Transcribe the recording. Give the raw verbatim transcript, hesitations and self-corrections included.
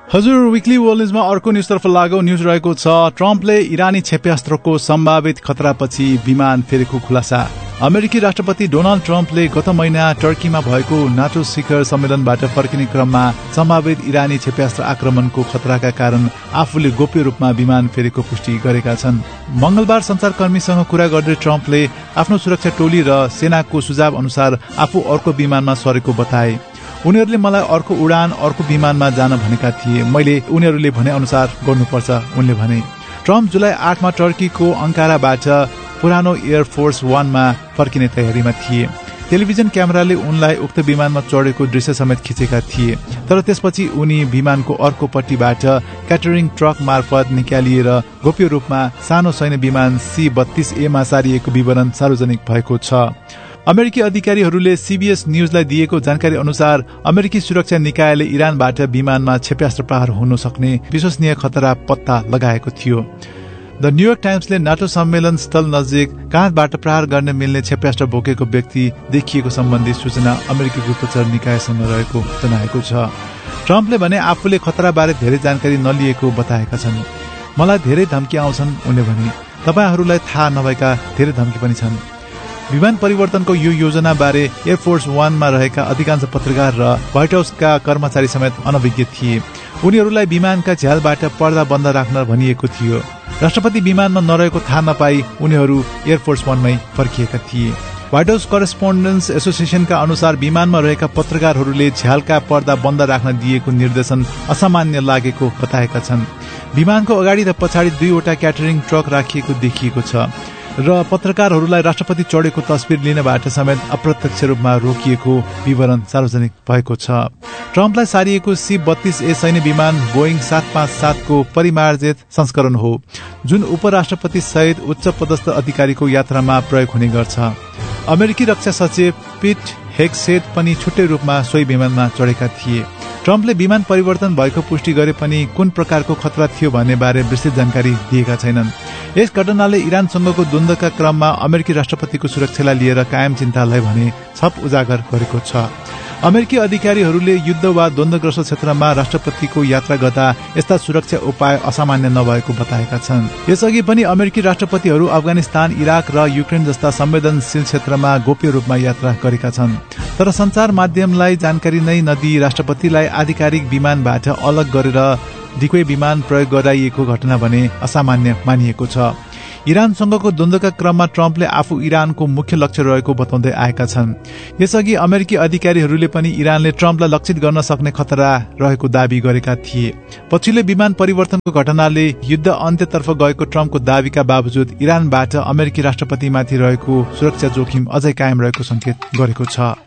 हजुर, विकली वर्ल्ड न्यूजमा अर्को न्यूजतर्फ लागौ। न्यूज रहेको छ ट्रम्पले इरानी क्षेप्यास्त्रको सम्भावित खतरापछि विमान फेरेको खुलासा। अमेरिकी राष्ट्रपति डोनाल्ड ट्रम्पले गत महिना टर्कीमा भएको नाटो शिखर सम्मेलनबाट फर्किने क्रममा सम्भावित इरानी क्षेप्यास्त्र आक्रमणको खतराका कारण आफूले गोप्य रूपमा विमान फेरेको पुष्टि गरेका छन्। मंगलबार संचारकर्मीसँग कुरा गर्दै ट्रम्पले आफ्नो सुरक्षा टोली र सेनाको सुझाव अनुसार आफू अर्को विमानमा सरेको बताए। उनीहरूले मलाई अर्को उडान अर्को विमानमा जान भनेका थिए। मैले उनीहरूले भने अनुसार गर्नुपर्छ, उनले भने। ट्रम्प जुलाई आठमा टर्कीको अंकाराबाट पुरानो एयरफोर्स वानमा फर्किने तयारीमा थिए। टेलिभिजन क्यामेराले उनलाई उक्त विमानमा चढेको दृश्य समेत खिचेका थिए, तर त्यसपछि उनी विमानको अर्को पट्टिबाट क्याटरिङ ट्रक मार्फत निकालिएर गोप्य रूपमा सानो सैन्य विमान सी बत्तीस ए मा सारिएको विवरण सार्वजनिक भएको छ। अमेरिकी अधिकारीहरूले सीबीएस न्यूजलाई दिएको जानकारी अनुसार अमेरिकी सुरक्षा निकायले इरानबाट विमानमा क्षेप्यास्त्र प्रहार हुन सक्ने विश्वसनीय खतरा पत्ता लगाएको थियो। द न्यूयोर्क टाइम्सले नाटो सम्मेलन स्थल नजिक काँधबाट प्रहार गर्न मिल्ने क्षेप्यास्त्र बोकेको व्यक्ति देखिएको सम्बन्धी सूचना अमेरिकी गुप्तचर निकायसँग रहेको जनाएको छ। ट्रम्पले भने आफूले खतराबारे धेरै जानकारी नलिएको बताएका छन्। मलाई धेरै धम्की आउँछन्, उनले भने। तपाईहरूलाई थाहा नभएका धेरै धम्की पनि छन्। विमान परिवर्तनको यो योजना बारे एयरफोर्स वानमा रहेका अधिकांश पत्रकार र व्हाइट हाउसका कर्मचारी समेत अनभिज्ञ थिए। उनीहरूलाई विमानका झ्यालबाट पर्दा बन्द राख्न भनिएको थियो। राष्ट्रपति विमानमा नरहेको थाहा नपाई उनीहरू एयरफोर्स वानमै फर्किएका थिए। व्हाइट हाउस करेस्पोन्डेन्ट्स एसोसिएसनका अनुसार विमानमा रहेका पत्रकारहरूले झ्यालका पर्दा बन्द राख्न दिएको निर्देशन असामान्य लागेको बताएका छन्। विमानको अगाडि र पछाडि दुईवटा क्याटरिङ ट्रक राखिएको देखिएको छ र पत्रकारहरूलाई राष्ट्रपति चढेको तस्बिर लिनबाट समेत अप्रत्यक्ष रूपमा रोकिएको विवरण सार्वजनिक भएको छ। ट्रम्पलाई सारिएको सी बत्तीस ए सैन्य विमान बोइङ सात पाँच सात को परिमार्जित संस्करण हो, जुन उपराष्ट्रपति सहित उच्च पदस्थ अधिकारीको यात्रामा प्रयोग हुने गर्छ। अमेरिकी रक्षा सचिव पिट हेगसेट पनि छुट्टै रूपमा सोही विमानमा चढेका थिए। ट्रम्पले विमान परिवर्तन भएको पुष्टि गरे पनि कुन प्रकारको खतरा थियो भन्ने बारे विस्तृत जानकारी दिएका छैनन्। यस घटनाले इरानसँगको द्वन्द्वका क्रममा अमेरिकी राष्ट्रपतिको सुरक्षालाई लिएर कायम चिन्तालाई भने छप उजागर गरेको छ। अमेरिकी अधिकारीहरूले युद्ध वा द्वन्द्वग्रस्त क्षेत्रमा राष्ट्रपतिको यात्रा गर्दा यस्ता सुरक्षा उपाय असामान्य नभएको बताएका छन्। यसअघि पनि अमेरिकी राष्ट्रपतिहरू अफगानिस्तान, इराक र युक्रेन जस्ता संवेदनशील क्षेत्रमा गोप्य रूपमा यात्रा गरेका छन्। तर संचार माध्यमलाई जानकारी नै नदिई राष्ट्रपतिलाई आधिकारिक विमानबाट अलग गरेर डिकोय विमान प्रयोग गराइएको घटना भने असामान्य मानिएको छ। इरानसँगको द्वन्द्वका क्रममा ट्रम्पले आफू इरानको मुख्य लक्ष्य रहेको बताउँदै आएका छन्। यसअघि अमेरिकी अधिकारीहरूले पनि इरानले ट्रम्पलाई लक्षित गर्न सक्ने खतरा रहेको दावी गरेका थिए। पछिल्लो विमान परिवर्तनको घटनाले युद्ध अन्त्यतर्फ गएको ट्रम्पको दावीका बावजुद इरानबाट अमेरिकी राष्ट्रपतिमाथि रहेको सुरक्षा जोखिम अझै कायम रहेको संकेत गरेको छ।